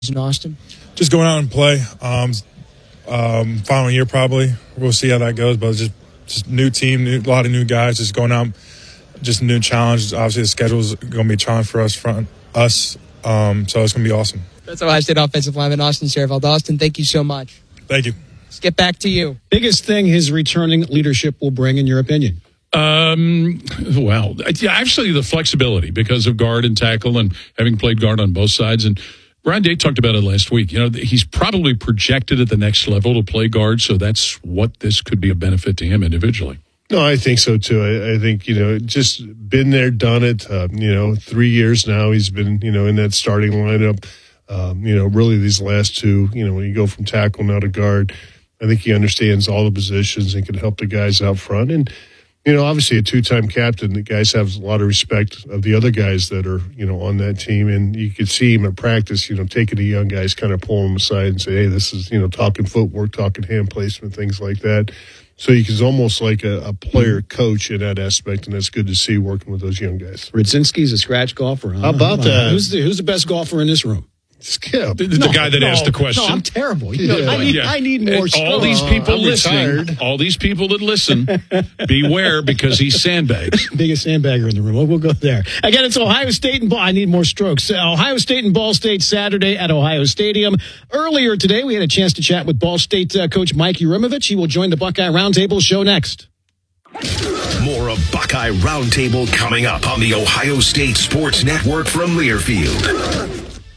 in Austin? Just going out and play. Final year probably. We'll see how that goes, but just new team, a lot of new guys, just going out, just a new challenge. Obviously, the schedule's going to be a challenge for us, so it's going to be awesome. That's Ohio State offensive lineman Austin Scherfeld. Austin, thank you so much. Thank you. Let's get back to you. Biggest thing his returning leadership will bring, in your opinion? Well, actually the flexibility because of guard and tackle and having played guard on both sides. And Brian Day talked about it last week. He's probably projected at the next level to play guard, so that's what this could be a benefit to him individually. No, I think so too. I think, just been there, done it. 3 years now he's been, in that starting lineup. Really these last two, when you go from tackle now to guard, I think he understands all the positions and can help the guys out front. And, obviously a two-time captain, the guys have a lot of respect of the other guys that are, on that team. And you could see him at practice, taking the young guys, kind of pulling them aside and say, hey, this is, talking footwork, talking hand placement, things like that. So he's almost like a player coach in that aspect, and that's good to see working with those young guys. Radzinski's a scratch golfer, huh? How about that? Who's the best golfer in this room? Skip. The guy that asked the question. No, I'm terrible. I need more all these people listening, all these people that listen, beware because he's sandbags. Biggest sandbagger in the room. We'll go there. Again, it's Ohio State and Ball. I need more strokes. Ohio State and Ball State Saturday at Ohio Stadium. Earlier today, we had a chance to chat with Ball State coach Mike Yurimovich. He will join the Buckeye Roundtable show next. More of Buckeye Roundtable coming up on the Ohio State Sports Network from Learfield.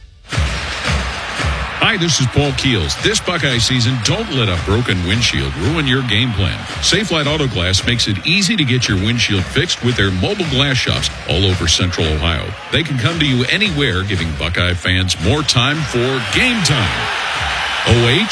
Hi, this is Paul Keels. This Buckeye season, don't let a broken windshield ruin your game plan. Safelite Auto Glass makes it easy to get your windshield fixed with their mobile glass shops all over Central Ohio. They can come to you anywhere, giving Buckeye fans more time for game time. OH?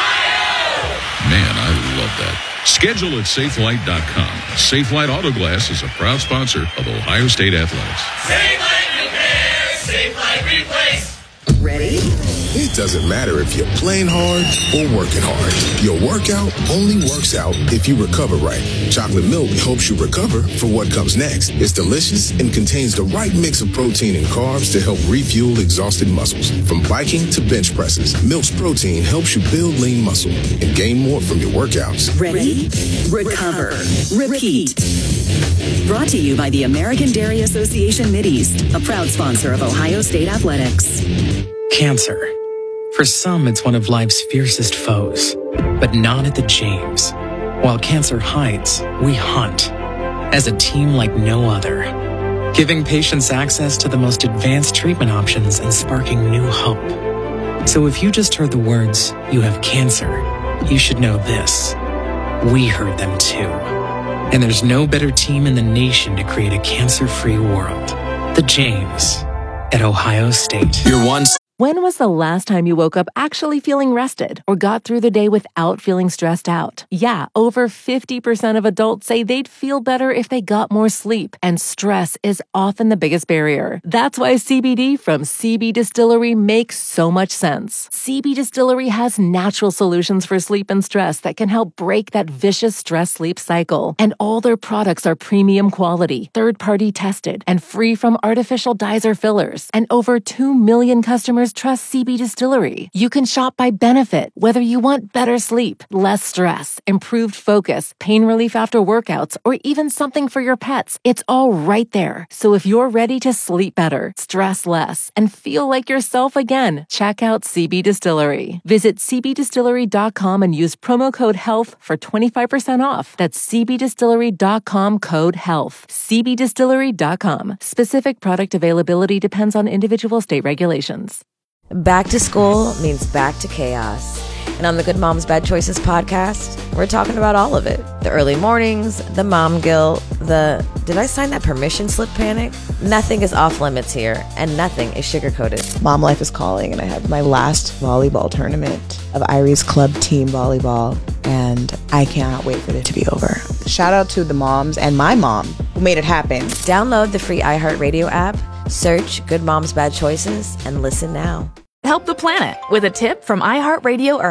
Man, I love that. Schedule at safelite.com. Safelite Auto Glass is a proud sponsor of Ohio State Athletics. Safelite Repair, Safelite Replace. Ready? It doesn't matter if you're playing hard or working hard. Your workout only works out if you recover right. Chocolate milk helps you recover for what comes next. It's delicious and contains the right mix of protein and carbs to help refuel exhausted muscles. From biking to bench presses, Milk's protein helps you build lean muscle and gain more from your workouts. Ready? Recover. Repeat. Brought to you by the American Dairy Association Mideast, a proud sponsor of Ohio State Athletics. Cancer. For some, it's one of life's fiercest foes, but not at the James. While cancer hides, we hunt as a team like no other, giving patients access to the most advanced treatment options and sparking new hope. So if you just heard the words, "you have cancer," you should know this. We heard them too. And there's no better team in the nation to create a cancer-free world. The James at Ohio State. You're one. When was the last time you woke up actually feeling rested or got through the day without feeling stressed out? Yeah, over 50% of adults say they'd feel better if they got more sleep, and stress is often the biggest barrier. That's why CBD from CB Distillery makes so much sense. CB Distillery has natural solutions for sleep and stress that can help break that vicious stress-sleep cycle. And all their products are premium quality, third-party tested, and free from artificial dyes or fillers. And over 2 million customers trust CB Distillery. You can shop by benefit, whether you want better sleep, less stress, improved focus, pain relief after workouts, or even something for your pets. It's all right there. So if you're ready to sleep better, stress less, and feel like yourself again, check out CB Distillery. Visit cbdistillery.com and use promo code HEALTH for 25% off. That's cbdistillery.com code HEALTH. cbdistillery.com. Specific product availability depends on individual state regulations. Back to school means back to chaos. And on the Good Moms Bad Choices podcast, we're talking about all of it. The early mornings, the mom guilt, the did I sign that permission slip panic? Nothing is off limits here, and nothing is sugar-coated. Mom life is calling, and I have my last volleyball tournament of Irie's Club Team Volleyball, and I cannot wait for it to be over. Shout out to the moms and my mom who made it happen. Download the free iHeartRadio app, search Good Moms Bad Choices, and listen now. Help the planet with a tip from iHeartRadio Earth.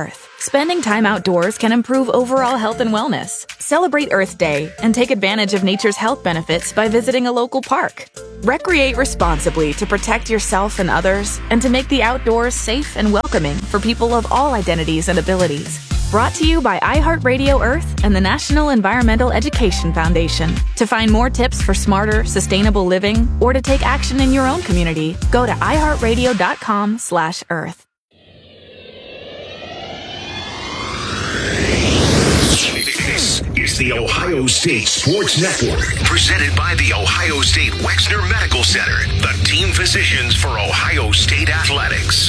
Spending time outdoors can improve overall health and wellness. Celebrate Earth Day and take advantage of nature's health benefits by visiting a local park. Recreate responsibly to protect yourself and others, and to make the outdoors safe and welcoming for people of all identities and abilities. Brought to you by iHeartRadio Earth and the National Environmental Education Foundation. To find more tips for smarter, sustainable living, or to take action in your own community, go to iHeartRadio.com/Earth. This is the Ohio State Sports Network, presented by the Ohio State Wexner Medical Center, the team physicians for Ohio State Athletics.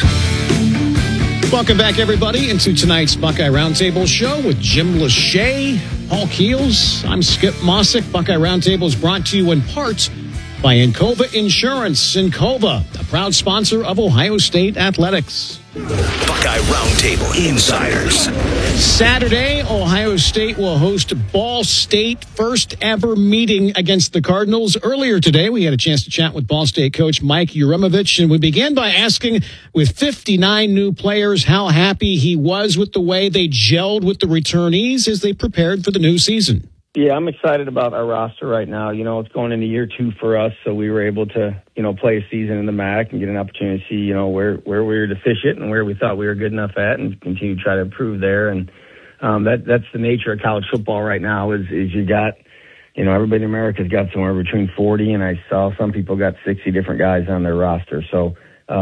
Welcome back, everybody, into tonight's Buckeye Roundtable show with Jim Lachey, Paul Keels. I'm Skip Mossick. Buckeye Roundtable is brought to you in part by Encova Insurance. Encova, a proud sponsor of Ohio State Athletics. Buckeye Roundtable Insiders. Saturday, Ohio State will host Ball State first ever meeting against the Cardinals. Earlier today, we had a chance to chat with Ball State coach Mike Yurimovich, and we began by asking, with 59 new players, how happy he was with the way they gelled with the returnees as they prepared for the new season. Yeah, I'm excited about our roster right now. You know, it's going into year 2 for us, so we were able to, play a season in the MAC and get an opportunity to see, where we were deficient and where we thought we were good enough at, and continue to try to improve there. And that's the nature of college football right now is you got, everybody in America's got somewhere between 40, and I saw some people got 60 different guys on their roster. So,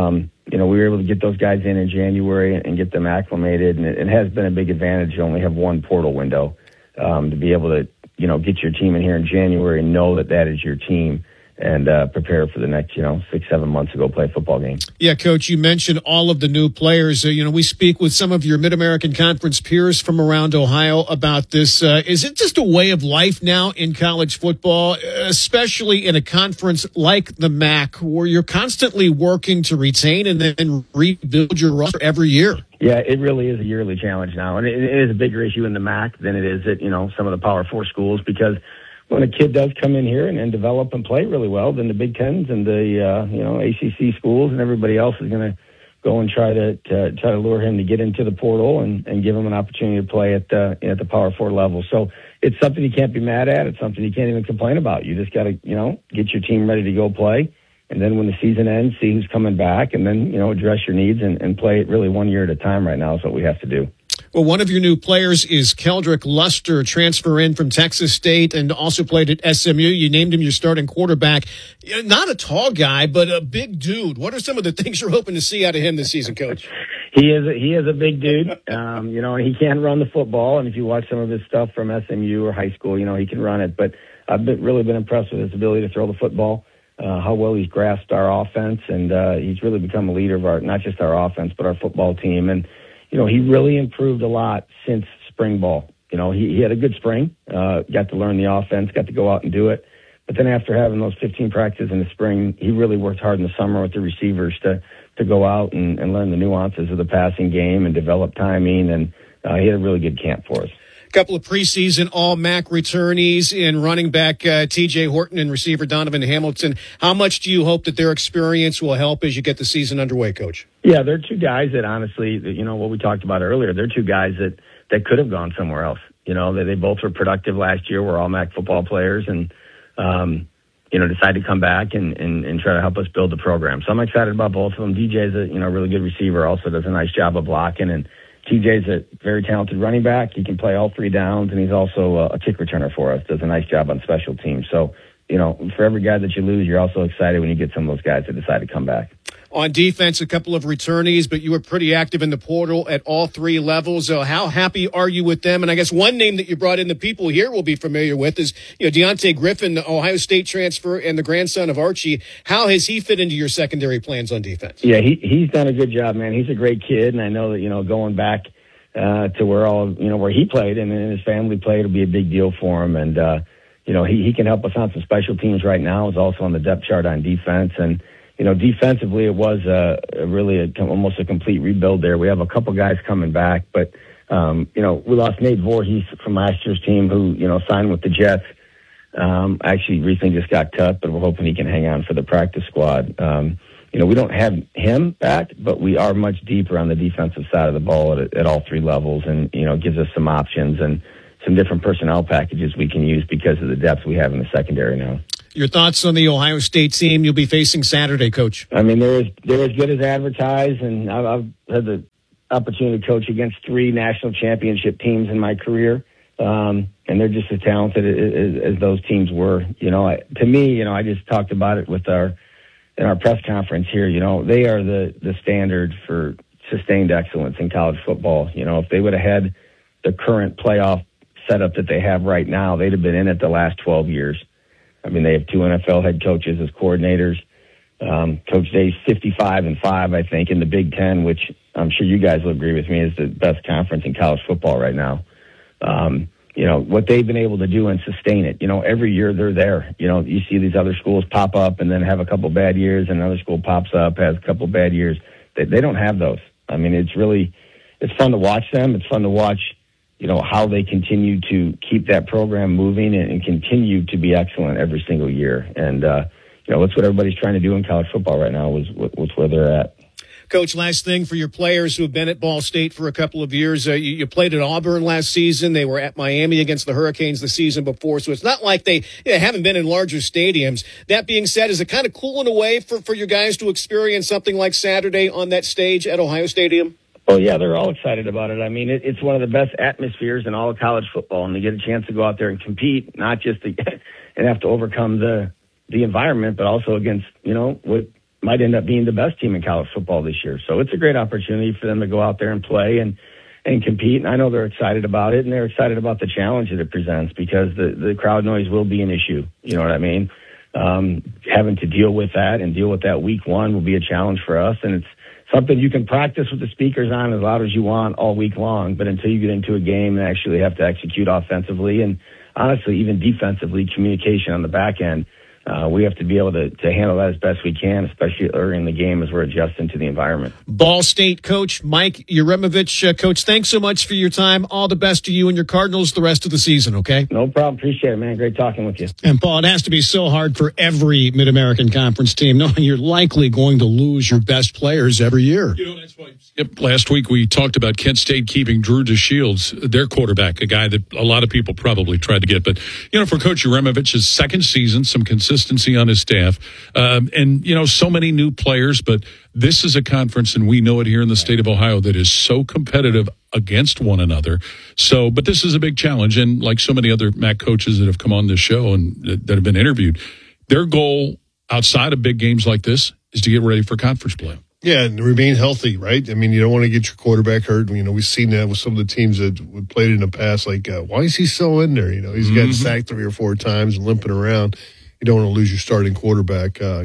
we were able to get those guys in January and get them acclimated, and it has been a big advantage to only have one portal window, to be able to, get your team in here in January and know that is your team, and prepare for the next, 6-7 months to go play a football game. Yeah, Coach, you mentioned all of the new players. We speak with some of your Mid-American Conference peers from around Ohio about this. Is it just a way of life now in college football, especially in a conference like the MAC, where you're constantly working to retain and then rebuild your roster every year? Yeah, it really is a yearly challenge now, and it is a bigger issue in the MAC than it is at, some of the Power 4 schools, because when a kid does come in here and develop and play really well, then the Big Tens and the ACC schools and everybody else is going to go and try to lure him to get into the portal and give him an opportunity to play at the Power 4 level. So it's something you can't be mad at. It's something you can't even complain about. You just got to get your team ready to go play, and then when the season ends, see who's coming back, and then address your needs and play it really 1 year at a time. Right now is what we have to do. Well, one of your new players is Keldrick Luster, transfer in from Texas State and also played at SMU. You named him your starting quarterback. Not a tall guy, but a big dude. What are some of the things you're hoping to see out of him this season, Coach? He is a big dude. He can run the football, and if you watch some of his stuff from SMU or high school, he can run it. But I've really been impressed with his ability to throw the football, how well he's grasped our offense, and he's really become a leader of not just our offense, but our football team. And he really improved a lot since spring ball. He had a good spring, got to learn the offense, got to go out and do it. But then after having those 15 practices in the spring, he really worked hard in the summer with the receivers to go out and learn the nuances of the passing game and develop timing. And he had a really good camp for us. Couple of preseason all-MAC returnees in running back TJ Horton and receiver Donovan Hamilton. How much do you hope that their experience will help as you get the season underway, Coach? Yeah, they're two guys that honestly, what we talked about earlier, they're two guys that could have gone somewhere else. They both were productive last year, were all-MAC football players, and, decided to come back and try to help us build the program. So I'm excited about both of them. DJ's a really good receiver, also does a nice job of blocking, and TJ's a very talented running back. He can play all 3 downs, and he's also a kick returner for us, does a nice job on special teams. So, for every guy that you lose, you're also excited when you get some of those guys that decide to come back. On defense, a couple of returnees, but you were pretty active in the portal at all 3 levels. How happy are you with them? And I guess one name that you brought in the people here will be familiar with is Deontay Griffin, the Ohio State transfer and the grandson of Archie. How has he fit into your secondary plans on defense? Yeah, he's done a good job, man. He's a great kid, and I know that going back to where he played and his family played will be a big deal for him. And he can help us on some special teams right now. He's also on the depth chart on defense. And defensively, it was almost a complete rebuild there. We have a couple guys coming back, but, we lost Nate Voorhees from last year's team who, signed with the Jets. Actually recently just got cut, but we're hoping he can hang on for the practice squad. we don't have him back, but we are much deeper on the defensive side of the ball at all three levels, and gives us some options and some different personnel packages we can use because of the depth we have in the secondary now. Your thoughts on the Ohio State team you'll be facing Saturday, Coach? I mean, they're as good as advertised, and I've had the opportunity to coach against 3 national championship teams in my career, and they're just as talented as those teams were. To me, I just talked about it in our press conference here. They are the standard for sustained excellence in college football. If they would have had the current playoff setup that they have right now, they'd have been in it the last 12 years. I mean, they have 2 NFL head coaches as coordinators. Coach Day's 55-5, I think, in the Big Ten, which I'm sure you guys will agree with me is the best conference in college football right now. What they've been able to do and sustain it. Every year they're there. You see these other schools pop up and then have a couple bad years, and another school pops up, has a couple bad years. They don't have those. I mean, it's fun to watch them. It's fun to watch how they continue to keep that program moving and continue to be excellent every single year. And, that's what everybody's trying to do in college football right now is where they're at. Coach, last thing for your players who have been at Ball State for a couple of years. You played at Auburn last season. They were at Miami against the Hurricanes the season before. So it's not like they haven't been in larger stadiums. That being said, is it kind of cool in a way for your guys to experience something like Saturday on that stage at Ohio Stadium? Oh, yeah, they're all excited about it. I mean, it's one of the best atmospheres in all of college football, and to get a chance to go out there and compete, not just and have to overcome the environment, but also against, what might end up being the best team in college football this year. So it's a great opportunity for them to go out there and play and compete. And I know they're excited about it, and they're excited about the challenge that it presents because the crowd noise will be an issue. You know what I mean? Having to deal with that week one will be a challenge for us. And it's something you can practice with the speakers on as loud as you want all week long. But until you get into a game and actually have to execute offensively and honestly, even defensively, communication on the back end, we have to be able to handle that as best we can, especially early in the game as we're adjusting to the environment. Ball State coach Mike Yurimovich. Coach, thanks so much for your time. All the best to you and your Cardinals the rest of the season, okay? No problem. Appreciate it, man. Great talking with you. And, Paul, it has to be so hard for every Mid-American Conference team knowing you're likely going to lose your best players every year. That's why. Yep. Last week we talked about Kent State keeping Drew DeShields, their quarterback, a guy that a lot of people probably tried to get. But, for Coach Yurimovich's second season, some consistency on his staff, and so many new players, but this is a conference, and we know it here in the state of Ohio, that is so competitive against one another. So, but this is a big challenge, and like so many other MAC coaches that have come on this show and that have been interviewed, their goal outside of big games like this is to get ready for conference play. Yeah, and remain healthy, right? I mean, you don't want to get your quarterback hurt. We've seen that with some of the teams that we played in the past. Like, why is he still in there? He's gotten sacked 3 or 4 times and limping around. You don't want to lose your starting quarterback, because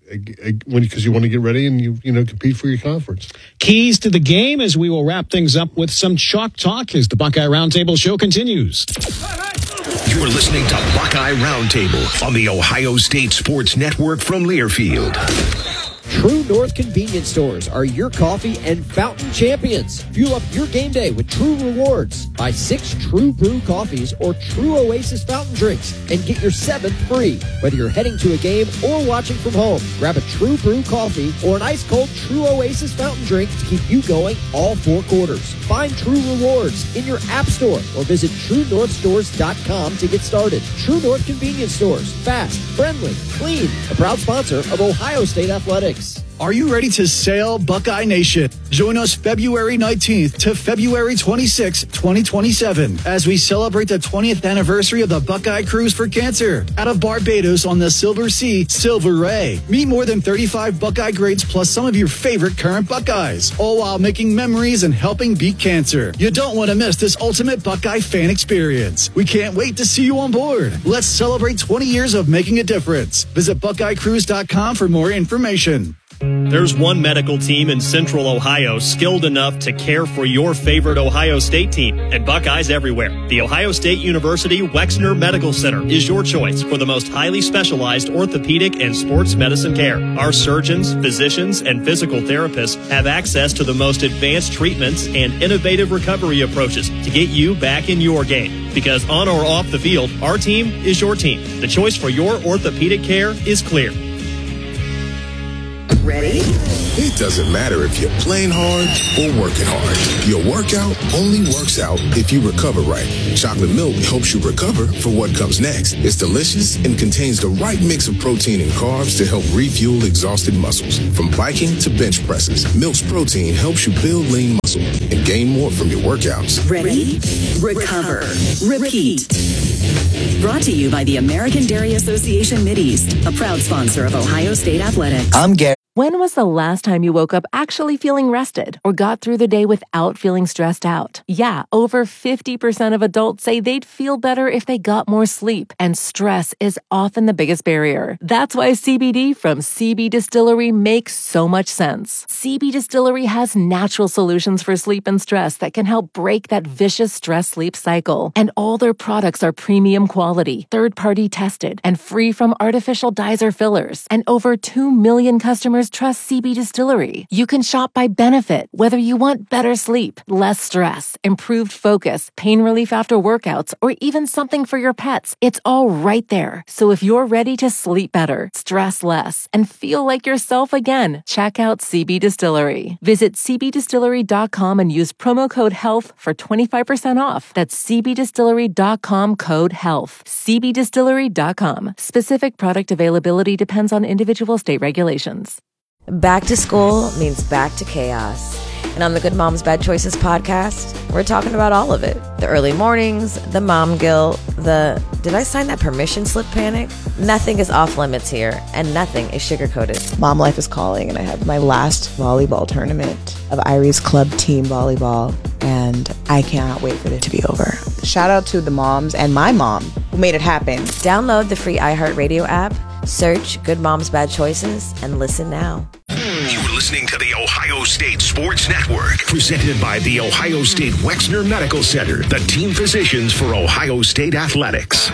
you want to get ready and you compete for your conference. Keys to the game as we will wrap things up with some chalk talk as the Buckeye Roundtable show continues. You're listening to Buckeye Roundtable on the Ohio State Sports Network from Learfield. True North convenience stores are your coffee and fountain champions. Fuel up your game day with True Rewards. Buy 6 True Brew coffees or True Oasis fountain drinks and get your 7th free. Whether you're heading to a game or watching from home, grab a True Brew coffee or an ice-cold True Oasis fountain drink to keep you going all 4 quarters. Find True Rewards in your app store or visit TrueNorthStores.com to get started. True North convenience stores. Fast, friendly, clean. A proud sponsor of Ohio State Athletics. Are you ready to sail, Buckeye Nation? Join us February 19th to February 26th, 2027, as we celebrate the 20th anniversary of the Buckeye Cruise for Cancer out of Barbados on the Silver Sea, Silver Ray. Meet more than 35 Buckeye greats plus some of your favorite current Buckeyes, all while making memories and helping beat cancer. You don't want to miss this ultimate Buckeye fan experience. We can't wait to see you on board. Let's celebrate 20 years of making a difference. Visit BuckeyeCruise.com for more information. There's one medical team in Central Ohio skilled enough to care for your favorite Ohio State team, and Buckeyes everywhere. The Ohio State University Wexner Medical Center is your choice for the most highly specialized orthopedic and sports medicine care. Our surgeons, physicians, and physical therapists have access to the most advanced treatments and innovative recovery approaches to get you back in your game. Because on or off the field, our team is your team. The choice for your orthopedic care is clear. Ready? It doesn't matter if you're playing hard or working hard. Your workout only works out if you recover right. Chocolate milk helps you recover for what comes next. It's delicious and contains the right mix of protein and carbs to help refuel exhausted muscles. From biking to bench presses, Milk's protein helps you build lean muscle and gain more from your workouts. Ready? Recover. Repeat. Brought to you by the American Dairy Association Mideast, a proud sponsor of Ohio State Athletics. I'm Gary. When was the last time you woke up actually feeling rested or got through the day without feeling stressed out? Yeah, over 50% of adults say they'd feel better if they got more sleep, and stress is often the biggest barrier. That's why CBD from CB Distillery makes so much sense. CB Distillery has natural solutions for sleep and stress that can help break that vicious stress-sleep cycle. And all their products are premium quality, third-party tested, and free from artificial dyes or fillers. And over 2 million customers trust CB Distillery. You can shop by benefit, whether you want better sleep, less stress, improved focus, pain relief after workouts, or even something for your pets. It's all right there. So if you're ready to sleep better, stress less, and feel like yourself again, check out CB Distillery. Visit cbdistillery.com and use promo code HEALTH for 25% off. That's cbdistillery.com code HEALTH. cbdistillery.com. Specific product availability depends on individual state regulations. Back to school means back to chaos. And on the Good Moms Bad Choices podcast, we're talking about all of it. The early mornings, the mom guilt, the did I sign that permission slip panic? Nothing is off limits here, and nothing is sugar-coated. Mom life is calling, and I have my last volleyball tournament of Iris Club Team Volleyball, and I cannot wait for it to be over. Shout out to the moms and my mom who made it happen. Download the free iHeartRadio app, search Good Moms Bad Choices, and listen now. You're listening to the Ohio State Sports Network, presented by the Ohio State Wexner Medical Center, the team physicians for Ohio State Athletics.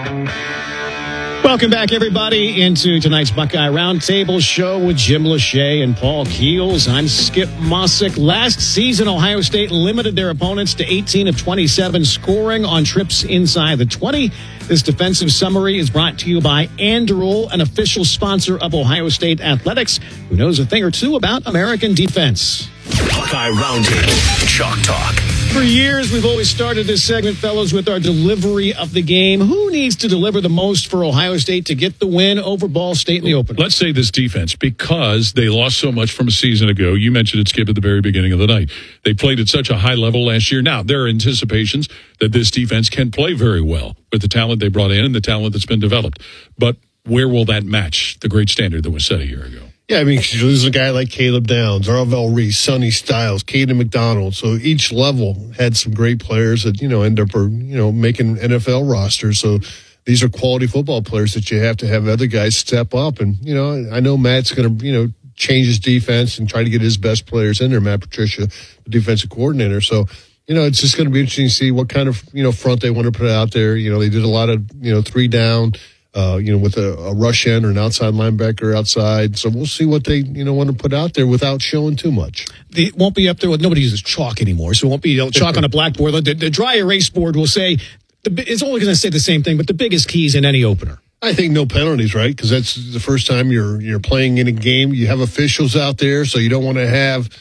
Welcome back, everybody, into tonight's Buckeye Roundtable show with Jim Lachey and Paul Keels. I'm Skip Mossick. Last season, Ohio State limited their opponents to 18 of 27 scoring on trips inside the 20. This defensive summary is brought to you by Anduril, an official sponsor of Ohio State Athletics, who knows a thing or two about American defense. Buckeye Roundtable, Chalk Talk. For years, we've always started this segment, fellows, with our delivery of the game. Who needs to deliver the most for Ohio State to get the win over Ball State in the opener? Let's say this defense, because they lost so much from a season ago. You mentioned it, Skip, at the very beginning of the night. They played at such a high level last year. Now, there are anticipations that this defense can play very well with the talent they brought in and the talent that's been developed. But where will that match the great standard that was set a year ago? Yeah, I mean, you lose a guy like Caleb Downs, Arvell Reese, Sonny Styles, Caden McDonald. So each level had some great players that, end up, making NFL rosters. So these are quality football players that you have to have other guys step up. And, I know Matt's going to, change his defense and try to get his best players in there, Matt Patricia, the defensive coordinator. So, it's just going to be interesting to see what kind of, front they want to put out there. They did a lot of, 3 down. With a rush end or an outside linebacker outside. So we'll see what they, want to put out there without showing too much. It won't be up there. Nobody uses chalk anymore, so it won't be chalk on a blackboard. The dry erase board will say, it's only going to say the same thing, but the biggest keys in any opener. I think no penalties, right? Because that's the first time you're playing in a game. You have officials out there, so you don't want to have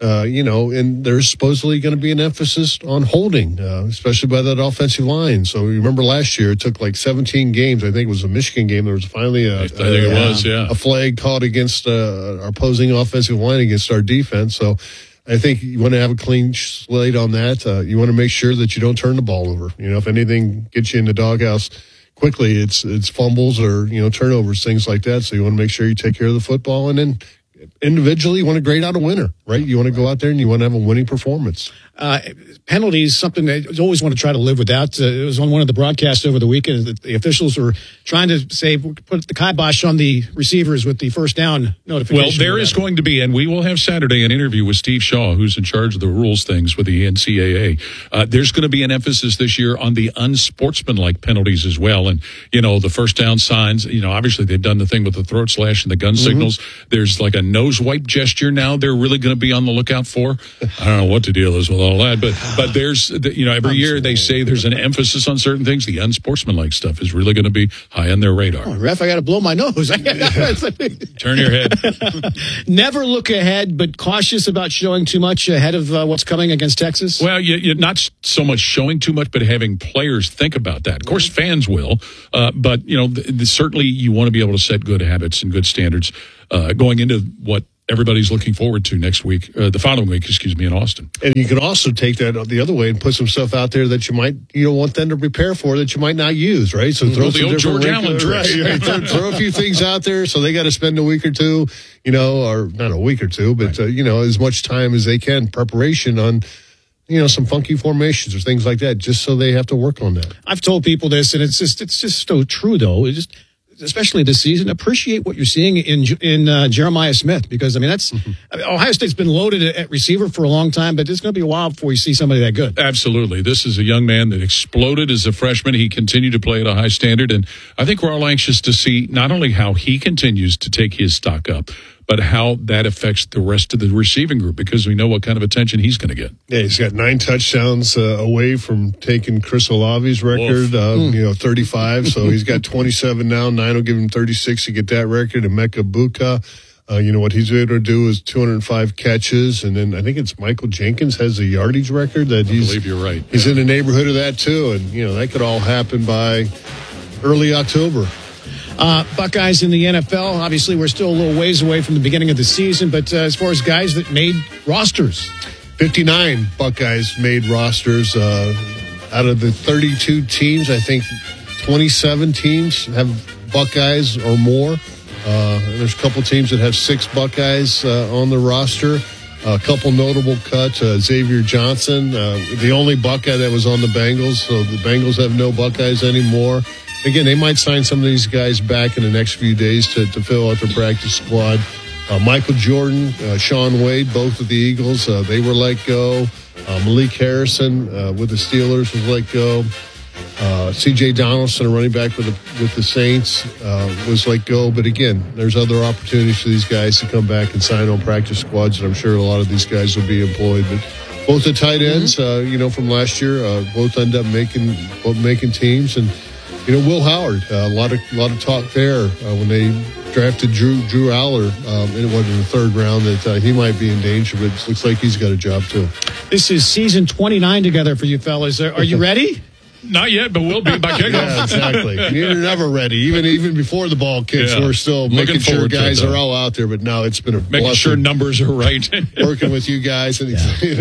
and there's supposedly going to be an emphasis on holding, especially by that offensive line. So remember last year, it took like 17 games. I think it was a Michigan game. There was finally a flag caught against our opposing offensive line against our defense. So I think you want to have a clean slate on that. You want to make sure that you don't turn the ball over. If anything gets you in the doghouse quickly, it's fumbles or, turnovers, things like that. So you want to make sure you take care of the football, and then individually, you want to grade out a winner, right? You want to go out there and you want to have a winning performance. Penalties, something that you always want to try to live without. It was on one of the broadcasts over the weekend that the officials were trying to say, put the kibosh on the receivers with the first down notification. Well, there is going to be, and we will have Saturday an interview with Steve Shaw, who's in charge of the rules things with the NCAA. There's going to be an emphasis this year on the unsportsmanlike penalties as well. And, the first down signs, obviously they've done the thing with the throat slash and the gun signals. There's like a nose wipe gesture now they're really going to be on the lookout for. I don't know what the deal is with all that, but there's, every year they say there's an emphasis on certain things. The unsportsmanlike stuff is really going to be high on their radar. Oh, ref, I got to blow my nose. Turn your head. Never look ahead, but cautious about showing too much ahead of what's coming against Texas? Well, you're not so much showing too much, but having players think about that. Of course, fans will, but certainly you want to be able to set good habits and good standards going into what everybody's looking forward to next week, the following week, in Austin. And you can also take that the other way and put some stuff out there that you don't want them to prepare for that you might not use, right? So throw some the old George Allen trick. Right. Throw a few things out there so they got to spend a week or two, or not a week or two, but, as much time as they can, preparation on, some funky formations or things like that, just so they have to work on that. I've told people this, and it's just so true, though. Especially this season, appreciate what you're seeing in Jeremiah Smith, because that's Ohio State's been loaded at receiver for a long time, but it's going to be a while before you see somebody that good. Absolutely. This is a young man that exploded as a freshman. He continued to play at a high standard, and I think we're all anxious to see not only how he continues to take his stock up, but how that affects the rest of the receiving group, because we know what kind of attention he's going to get. Yeah, he's got 9 touchdowns away from taking Chris Olave's record, 35. So he's got 27 now. 9 will give him 36 to get that record. And Emeka Buka, what he's able to do is 205 catches. And then I think it's Michael Jenkins has a yardage record that I believe you're right. He's in the neighborhood of that too. And, that could all happen by early October. Buckeyes in the NFL, obviously we're still a little ways away from the beginning of the season, but as far as guys that made rosters. 59 Buckeyes made rosters. Out of the 32 teams, I think 27 teams have Buckeyes or more. There's a couple teams that have 6 Buckeyes on the roster. A couple notable cuts. Xavier Johnson, the only Buckeye that was on the Bengals, so the Bengals have no Buckeyes anymore. Again, they might sign some of these guys back in the next few days to fill out their practice squad. Michael Jordan, Sean Wade, both of the Eagles, they were let go. Malik Harrison with the Steelers was let go. C.J. Donaldson, a running back with the Saints, was let go. But again, there's other opportunities for these guys to come back and sign on practice squads, and I'm sure a lot of these guys will be employed. But both the tight ends, from last year, both end up making teams. And Will Howard, a lot of talk there when they drafted Drew Aller in the 3rd round that he might be in danger, but it looks like he's got a job too. This is season 29 together for you fellas. Are you ready? Not yet, but we'll be by kickoff. Yeah, exactly. You're never ready. Even before the ball kicks, we're still making sure guys are all out there. But now it's been making sure numbers are right. Working with you guys. And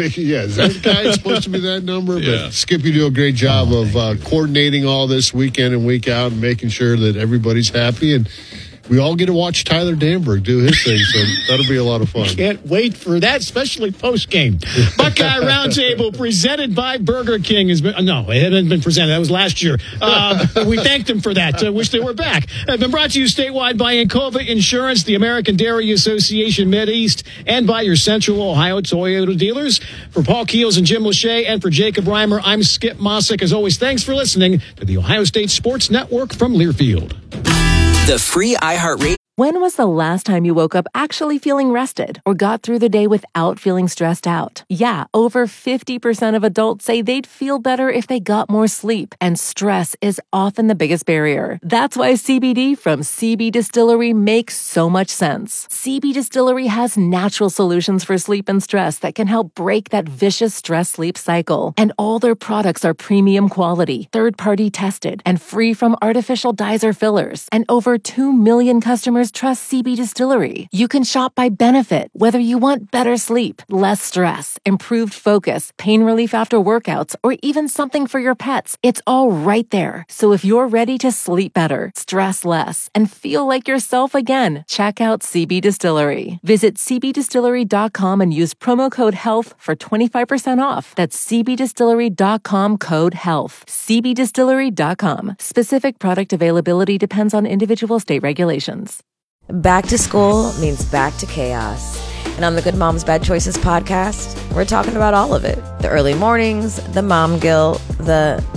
is that guy supposed to be that number? Yeah. But Skip, you do a great job of coordinating all this week in and week out and making sure that everybody's happy. And we all get to watch Tyler Danberg do his thing, so that'll be a lot of fun. Can't wait for that, especially post-game. Buckeye Roundtable presented by Burger King it hasn't been presented. That was last year. We thanked them for that. Wish they were back. Been brought to you statewide by Encova Insurance, the American Dairy Association Mideast, and by your Central Ohio Toyota dealers. For Paul Keels and Jim Lachey, and for Jacob Reimer, I'm Skip Mossick. As always, thanks for listening to the Ohio State Sports Network from Learfield. The free iHeartRadio. When was the last time you woke up actually feeling rested or got through the day without feeling stressed out? Yeah, over 50% of adults say they'd feel better if they got more sleep, and stress is often the biggest barrier. That's why CBD from CB Distillery makes so much sense. CB Distillery has natural solutions for sleep and stress that can help break that vicious stress-sleep cycle. And all their products are premium quality, third-party tested, and free from artificial dyes or fillers. And over 2 million customers trust CB Distillery. You can shop by benefit, whether you want better sleep, less stress, improved focus, pain relief after workouts, or even something for your pets. It's all right there. So if you're ready to sleep better, stress less, and feel like yourself again, check out CB Distillery. Visit cbdistillery.com and use promo code HEALTH for 25% off. That's cbdistillery.com code HEALTH. cbdistillery.com. Specific product availability depends on individual state regulations. Back to school means back to chaos. And on the Good Moms Bad Choices podcast, we're talking about all of it. The early mornings, the mom guilt, the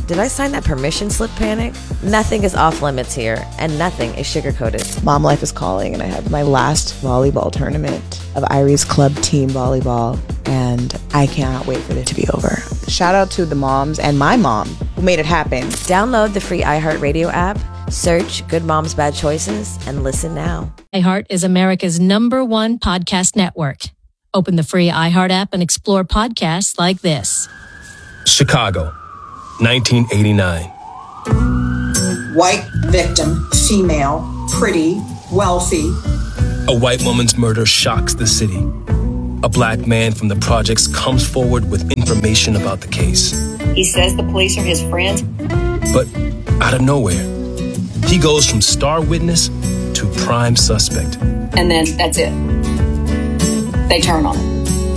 did I sign that permission slip panic? Nothing is off limits here, and nothing is sugar-coated. Mom life is calling, and I have my last volleyball tournament of Iris Club Team Volleyball, and I cannot wait for it to be over. Shout out to the moms and my mom who made it happen. Download the free iHeartRadio app, search Good Moms Bad Choices, and listen now. iHeart is America's #1 podcast network. Open the free iHeart app and explore podcasts like this. Chicago, 1989. White victim, female, pretty, wealthy. A white woman's murder shocks the city. A black man from the projects comes forward with information about the case. He says the police are his friends. But out of nowhere, he goes from star witness to prime suspect. And then that's it. They turn on him.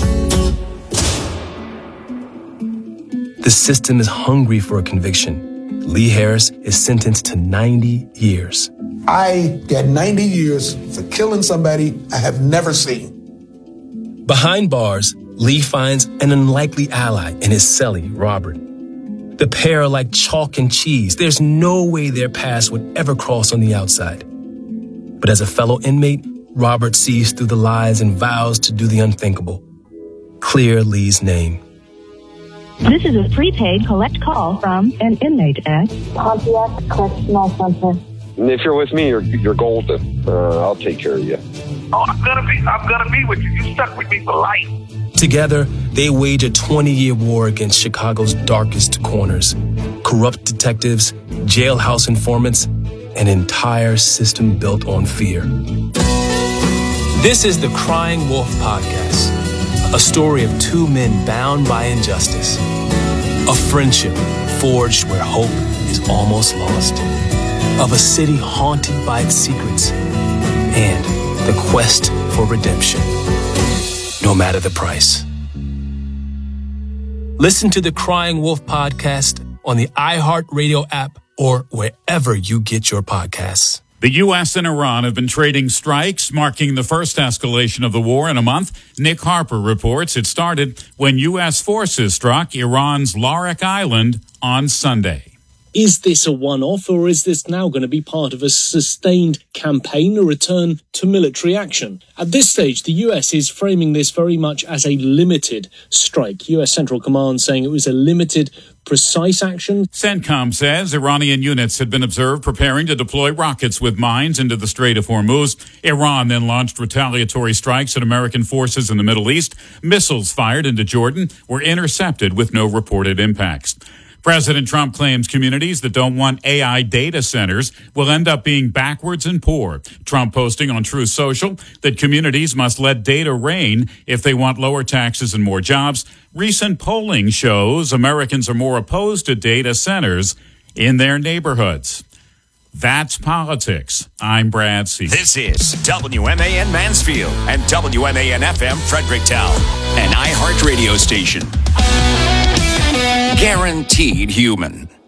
The system is hungry for a conviction. Lee Harris is sentenced to 90 years. I got 90 years for killing somebody I have never seen. Behind bars, Lee finds an unlikely ally in his cellie, Robert. The pair are like chalk and cheese. There's no way their paths would ever cross on the outside. But as a fellow inmate, Robert sees through the lies and vows to do the unthinkable. Clear Lee's name. This is a prepaid collect call from an inmate at Pontiac Correctional Center. If you're with me, you're golden. I'll take care of you. Oh, I'm gonna be with you. You stuck with me for life. Together, they wage a 20-year war against Chicago's darkest corners. Corrupt detectives, jailhouse informants, an entire system built on fear. This is the Crying Wolf Podcast, a story of two men bound by injustice, a friendship forged where hope is almost lost, of a city haunted by its secrets, and the quest for redemption, no matter the price. Listen to the Crying Wolf Podcast on the iHeartRadio app or wherever you get your podcasts. The U.S. and Iran have been trading strikes, marking the first escalation of the war in a month. Nick Harper reports it started when U.S. forces struck Iran's Larak Island on Sunday. Is this a one-off, or is this now going to be part of a sustained campaign, a return to military action? At this stage, the US is framing this very much as a limited strike. US Central Command saying it was a limited, precise action. CENTCOM says Iranian units had been observed preparing to deploy rockets with mines into the Strait of Hormuz. Iran then launched retaliatory strikes at American forces in the Middle East. Missiles fired into Jordan were intercepted with no reported impacts. President Trump claims communities that don't want AI data centers will end up being backwards and poor. Trump posting on Truth Social that communities must let data reign if they want lower taxes and more jobs. Recent polling shows Americans are more opposed to data centers in their neighborhoods. That's politics. I'm Brad C. This is WMAN Mansfield and WMAN FM Fredericktown, an iHeart radio station. Guaranteed human.